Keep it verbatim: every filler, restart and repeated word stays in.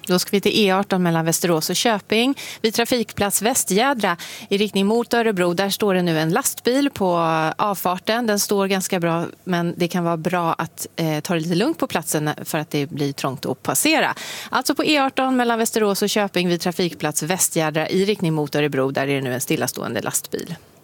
Då ska vi till E arton mellan Västerås och Köping. Vid trafikplats Västgärdra i riktning mot Örebro. Där står det nu en lastbil på avfarten. Den står ganska bra, men det kan vara bra att eh, ta det lite lugnt på platsen för att det blir trångt att passera. Alltså på E arton mellan Västerås och Köping vid trafikplats Västgärdra i riktning mot Örebro. Där är det nu en stillastående lastbil.